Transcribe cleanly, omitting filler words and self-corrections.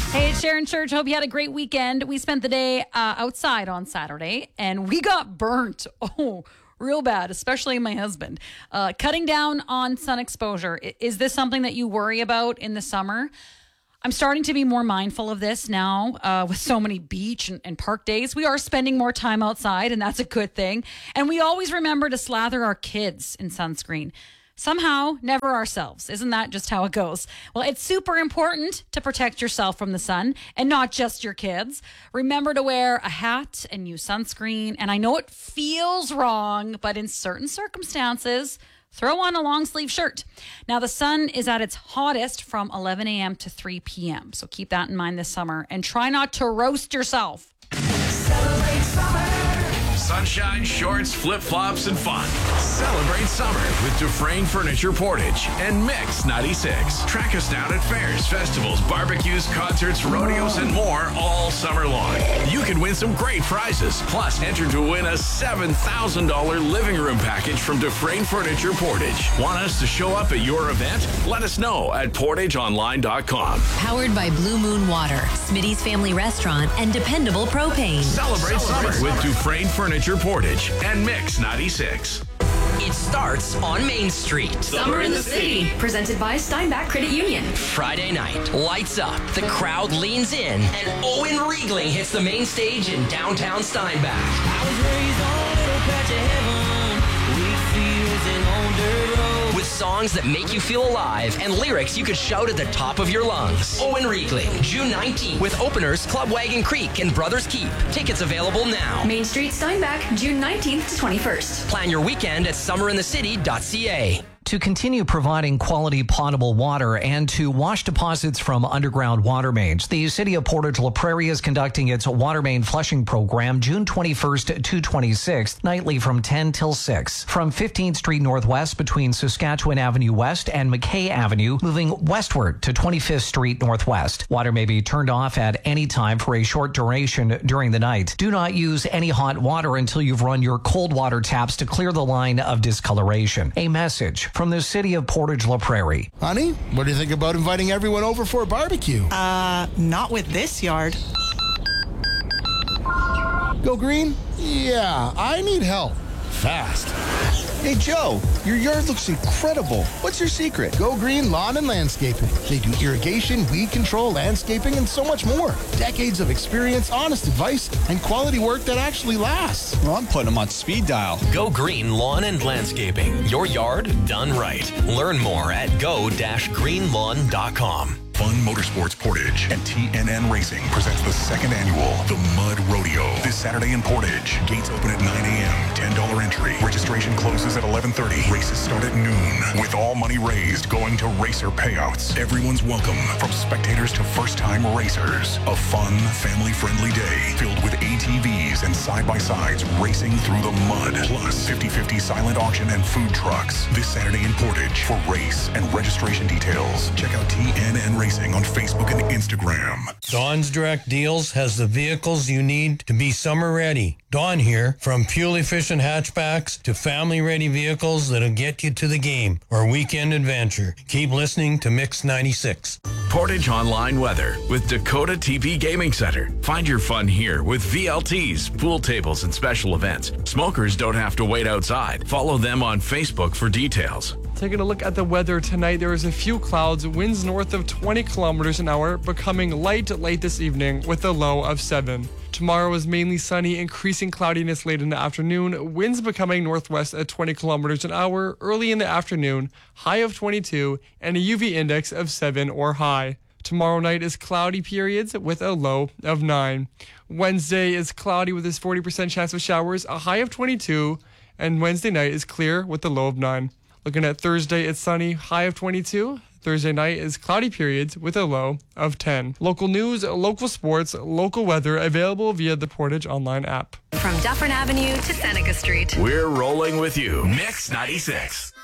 Hey, it's Sharon Church. Hope you had a great weekend. We spent the day outside on Saturday, and we got burnt. Oh, real bad, especially my husband. Cutting down on sun exposure. Is this something that you worry about in the summer? I'm starting to be more mindful of this now with so many beach and park days. We are spending more time outside, and that's a good thing. And we always remember to slather our kids in sunscreen. Somehow, never ourselves. Isn't that just how it goes? Well, it's super important to protect yourself from the sun and not just your kids. Remember to wear a hat and use sunscreen. And I know it feels wrong, but in certain circumstances, throw on a long sleeve shirt. Now, the sun is at its hottest from 11 a.m. to 3 p.m. So keep that in mind this summer and try not to roast yourself. Celebrate summer. Sunshine, shorts, flip-flops, and fun. Celebrate summer with Dufresne Furniture Portage and Mix 96. Track us down at fairs, festivals, barbecues, concerts, rodeos, and more all summer long. You can win some great prizes. Plus, enter to win a $7,000 living room package from Dufresne Furniture Portage. Want us to show up at your event? Let us know at portageonline.com. Powered by Blue Moon Water, Smitty's Family Restaurant, and Dependable Propane. Celebrate summer with Dufresne Furniture Portage and Mix 96. It starts on Main Street. Summer in the City, presented by Steinbach Credit Union. Friday night, lights up, the crowd leans in, and Owen Riegling hits the main stage in downtown Steinbach. I was raised on a little patch of heaven, wheat fields and on dirt roads. With songs that make you feel alive and lyrics you could shout at the top of your lungs. Owen Riegling, June 19th, with openers Club Wagon Creek and Brothers Keep. Tickets available now. Main Street, Steinbach, June 19th to 21st. Plan your weekend at summerinthecity.ca. To continue providing quality potable water and to wash deposits from underground water mains, the City of Portage La Prairie is conducting its water main flushing program June 21st to 26th, nightly from 10 till 6. From 15th Street Northwest between Saskatchewan Avenue West and McKay Avenue, moving westward to 25th Street Northwest. Water may be turned off at any time for a short duration during the night. Do not use any hot water until you've run your cold water taps to clear the line of discoloration. A message from the City of Portage La Prairie. Honey, what do you think about inviting everyone over for a barbecue? Not with this yard. Go green? Yeah, I need help. Fast. Hey, Joe, your yard looks incredible. What's your secret? Go Green Lawn and Landscaping. They do irrigation, weed control, landscaping, and so much more. Decades of experience, honest advice, and quality work that actually lasts. Well, I'm putting them on speed dial. Go Green Lawn and Landscaping. Your yard done right. Learn more at go-greenlawn.com. Fun Motorsports Portage and TNN Racing presents the second annual The Mud Rodeo this Saturday in Portage. Gates open at 9 a.m. $10 entry. Registration closes at 11:30. Races start at noon with all money raised going to racer payouts. Everyone's welcome, from spectators to first-time racers. A fun, family-friendly day filled with ATVs and side-by-sides racing through the mud. Plus 50/50 silent auction and food trucks this Saturday in Portage. For race and registration details, check out TNN Racing on Facebook and Instagram. Dawn's Direct Deals has the vehicles you need to be summer ready. Dawn here, from fuel-efficient hatchbacks to family-ready vehicles that'll get you to the game or weekend adventure. Keep listening to Mix 96. Portage Online Weather with Dakota TP Gaming Center. Find your fun here with VLTs, pool tables, and special events. Smokers don't have to wait outside. Follow them on Facebook for details. Taking a look at the weather tonight, there is a few clouds, winds north of 20 kilometers an hour, becoming light late this evening with a low of 7. Tomorrow is mainly sunny, increasing cloudiness late in the afternoon, winds becoming northwest at 20 kilometers an hour early in the afternoon, high of 22, and a UV index of 7 or high. Tomorrow night is cloudy periods with a low of 9. Wednesday is cloudy with a 40% chance of showers, a high of 22, and Wednesday night is clear with a low of 9. Looking at Thursday, it's sunny, high of 22. Thursday night is cloudy periods with a low of 10. Local news, local sports, local weather available via the Portage Online app. From Dufferin Avenue to Seneca Street. We're rolling with you. Mix 96.